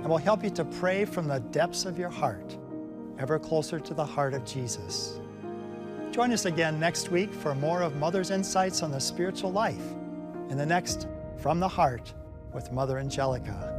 and will help you to pray from the depths of your heart, ever closer to the heart of Jesus. Join us again next week for more of Mother's insights on the spiritual life in the next From the Heart with Mother Angelica.